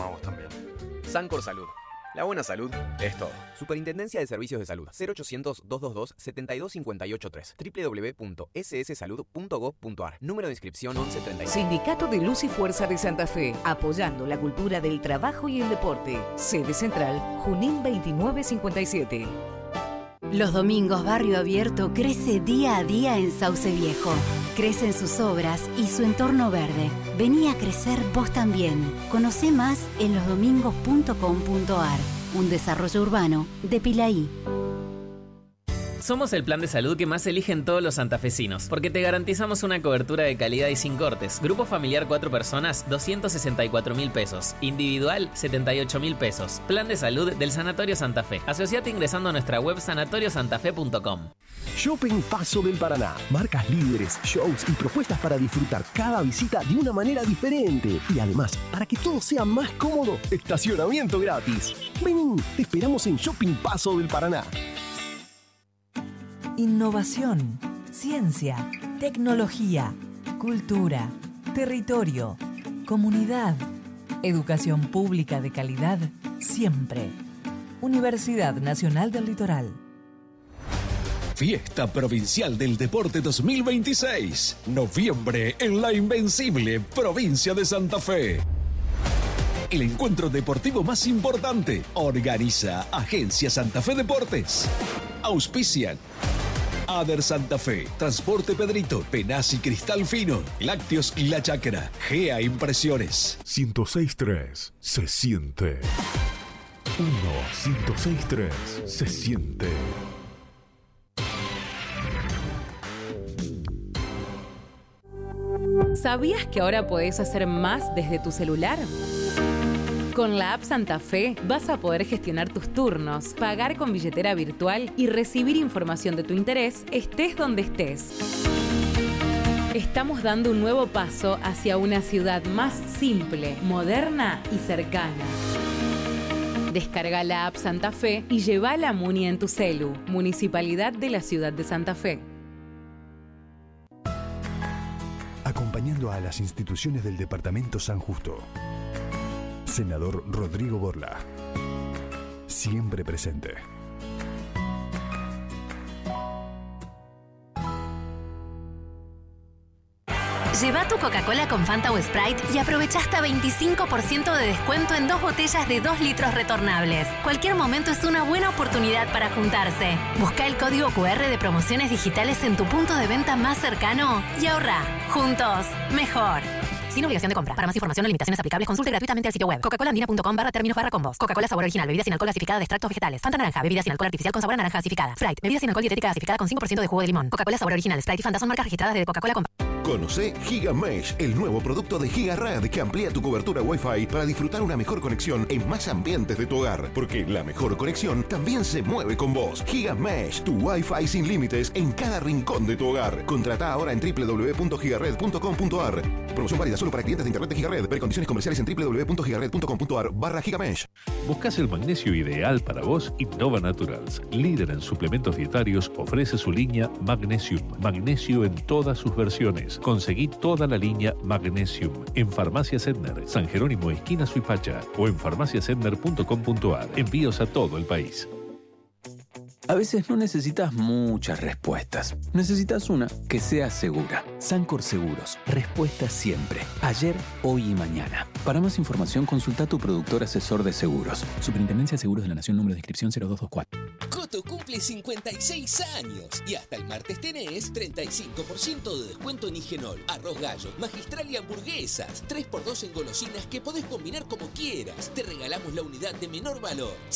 amamos también. Sancor Salud. La buena salud es todo. Superintendencia de Servicios de Salud. 0800-222-72583. www.sssalud.gov.ar. Número de inscripción 1136. Sindicato de Luz y Fuerza de Santa Fe. Apoyando la cultura del trabajo y el deporte. Sede central, Junín 2957. Los domingos Barrio Abierto crece día a día en Sauce Viejo. Crecen sus obras y su entorno verde. Vení a crecer vos también. Conocé más en losdomingos.com.ar. Un desarrollo urbano de Pilaí. Somos el plan de salud que más eligen todos los santafesinos, porque te garantizamos una cobertura de calidad y sin cortes. Grupo familiar 4 personas, 264.000 pesos. Individual, 78.000 pesos. Plan de salud del Sanatorio Santa Fe. Asociate ingresando a nuestra web sanatoriosantafe.com. Shopping Paso del Paraná. Marcas líderes, shows y propuestas para disfrutar cada visita de una manera diferente. Y además, para que todo sea más cómodo, estacionamiento gratis. Vení, te esperamos en Shopping Paso del Paraná. Innovación, ciencia, tecnología, cultura, territorio, comunidad, educación pública de calidad, siempre. Universidad Nacional del Litoral. Fiesta Provincial del Deporte 2026. Noviembre en la invencible provincia de Santa Fe. El encuentro deportivo más importante. Organiza Agencia Santa Fe Deportes. Auspician Ader Santa Fe, Transporte Pedrito, Penaz y Cristal Fino, Lácteos La Chácara, GEA Impresiones. 106.3 se siente. 106.3 se siente. ¿Sabías que ahora podés hacer más desde tu celular? Con la app Santa Fe vas a poder gestionar tus turnos, pagar con billetera virtual y recibir información de tu interés, estés donde estés. Estamos dando un nuevo paso hacia una ciudad más simple, moderna y cercana. Descarga la app Santa Fe y lleva la Muni en tu celu. Municipalidad de la Ciudad de Santa Fe. Acompañando a las instituciones del Departamento San Justo. Senador Rodrigo Borla. Siempre presente. Lleva tu Coca-Cola con Fanta o Sprite y aprovecha hasta 25% de descuento en 2 botellas de 2 litros retornables. Cualquier momento es una buena oportunidad para juntarse. Busca el código QR de promociones digitales en tu punto de venta más cercano y ahorra. Juntos, mejor. Sin obligación de compra. Para más información o limitaciones aplicables, consulte gratuitamente al sitio web coca-colaandina.com/términos/combos. Coca-Cola sabor original. Bebida sin alcohol gasificada de extractos vegetales. Fanta naranja. Bebida sin alcohol artificial con sabor a naranja gasificada. Sprite. Bebida sin alcohol dietética gasificada con 5% de jugo de limón. Coca-Cola sabor original. Sprite y Fanta son marcas registradas de Coca-Cola. Conoce GigaMesh, el nuevo producto de GigaRad que amplía tu cobertura Wi-Fi para disfrutar una mejor conexión en más ambientes de tu hogar. Porque la mejor conexión también se mueve con vos. GigaMesh, tu Wi-Fi sin límites en cada rincón de tu hogar. Contrata ahora en www.gigared.com.ar. Promoción válida solo para clientes de internet de GigaRed. Ver condiciones comerciales en www.gigared.com.ar/GigaMesh. ¿Buscas el magnesio ideal para vos? Innova Naturals, líder en suplementos dietarios, ofrece su línea Magnesium. Magnesio en todas sus versiones. Conseguí toda la línea Magnesium en Farmacias Edner, San Jerónimo, esquina Suipacha, o en farmaciasedner.com.ar. Envíos a todo el país. A veces no necesitas muchas respuestas. Necesitas una que sea segura. Sancor Seguros. Respuesta siempre. Ayer, hoy y mañana. Para más información, consulta a tu productor asesor de seguros. Superintendencia de Seguros de la Nación, número de inscripción 0224. Coto cumple 56 años y hasta el martes tenés 35% de descuento en Higenol, arroz gallo, magistral y hamburguesas. 3x2 en golosinas que podés combinar como quieras. Te regalamos la unidad de menor valor.